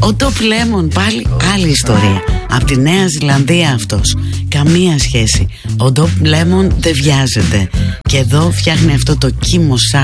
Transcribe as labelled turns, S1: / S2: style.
S1: Ο Top Lemon πάλι άλλη ιστορία. Από τη Νέα Ζηλανδία αυτός. Καμία σχέση. Ο Top Lemon δεν βιάζεται. Και εδώ φτιάχνει αυτό το κύμο